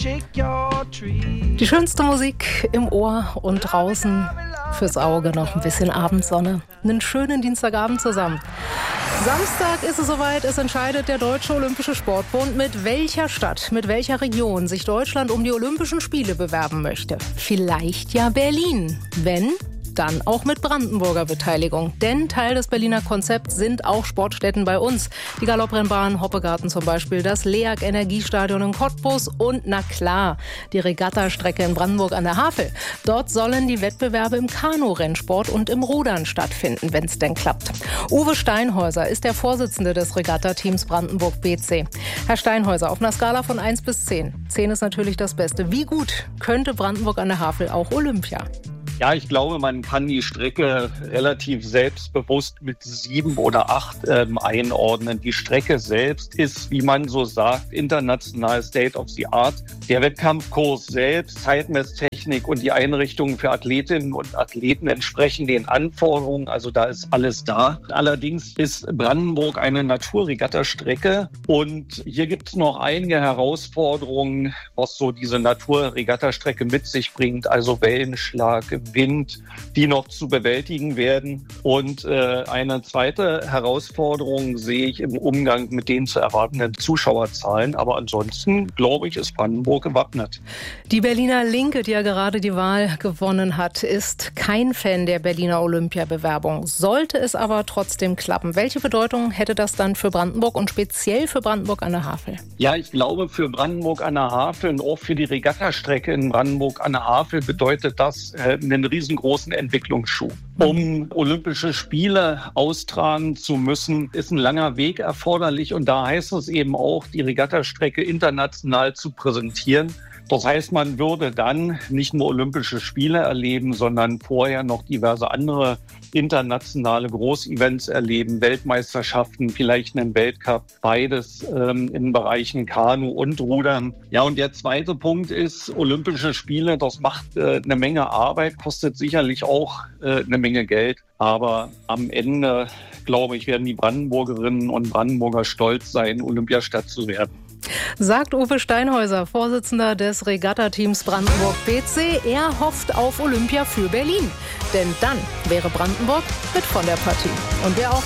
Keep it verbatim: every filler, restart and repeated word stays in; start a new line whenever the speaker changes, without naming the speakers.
Die schönste Musik im Ohr und draußen fürs Auge noch ein bisschen Abendsonne. Einen schönen Dienstagabend zusammen. Samstag ist es soweit, es entscheidet der Deutsche Olympische Sportbund, mit welcher Stadt, mit welcher Region sich Deutschland um die Olympischen Spiele bewerben möchte. Vielleicht ja Berlin, wenn... dann auch mit Brandenburger Beteiligung. Denn Teil des Berliner Konzepts sind auch Sportstätten bei uns. Die Galopprennbahn Hoppegarten zum Beispiel, das LEAG-Energiestadion in Cottbus und, na klar, die Regattastrecke in Brandenburg an der Havel. Dort sollen die Wettbewerbe im Kanu-Rennsport und im Rudern stattfinden, wenn es denn klappt. Uwe Steinhäuser ist der Vorsitzende des Regattateams Brandenburg B C. Herr Steinhäuser, auf einer Skala von eins bis zehn. zehn ist natürlich das Beste. Wie gut könnte Brandenburg an der Havel auch Olympia?
Ja, ich glaube, man kann die Strecke relativ selbstbewusst mit sieben oder acht ähm, einordnen. Die Strecke selbst ist, wie man so sagt, international State of the Art. Der Wettkampfkurs selbst, Zeitmesstechnik und die Einrichtungen für Athletinnen und Athleten entsprechen den Anforderungen. Also da ist alles da. Allerdings ist Brandenburg eine Naturregattastrecke und hier gibt es noch einige Herausforderungen, was so diese Naturregattastrecke mit sich bringt. Also Wellenschlag, Wind, die noch zu bewältigen werden. Und äh, eine zweite Herausforderung sehe ich im Umgang mit den zu erwartenden Zuschauerzahlen. Aber ansonsten, glaube ich, ist Brandenburg gewappnet.
Die Berliner Linke, die ja gerade die Wahl gewonnen hat, ist kein Fan der Berliner Olympiabewerbung. Sollte es aber trotzdem klappen, welche Bedeutung hätte das dann für Brandenburg und speziell für Brandenburg an der Havel?
Ja, ich glaube, für Brandenburg an der Havel und auch für die Regattastrecke in Brandenburg an der Havel bedeutet das äh, einen riesengroßen Entwicklungsschub. Um Olympische Spiele austragen zu müssen, ist ein langer Weg erforderlich und da heißt es eben auch, die Regattastrecke international zu präsentieren. Das heißt, man würde dann nicht nur Olympische Spiele erleben, sondern vorher noch diverse andere internationale Großevents erleben, Weltmeisterschaften, vielleicht einen Weltcup, beides ähm, in Bereichen Kanu und Rudern. Ja, und der zweite Punkt ist, Olympische Spiele, das macht äh, eine Menge Arbeit, kostet sicherlich auch äh, eine Menge Geld. Aber am Ende, glaube ich, werden die Brandenburgerinnen und Brandenburger stolz sein, Olympiastadt zu werden.
Sagt Uwe Steinhäuser, Vorsitzender des Regattateams Brandenburg B C. Er hofft auf Olympia für Berlin. Denn dann wäre Brandenburg mit von der Partie. Und wer auch